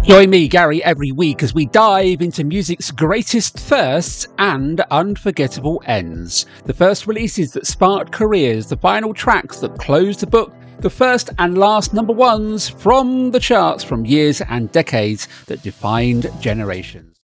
Join me, Gary, every week as we dive into music's greatest firsts and unforgettable ends. The first releases that sparked careers, the final tracks that closed the book, the first and last number ones from the charts from years and decades that defined generations.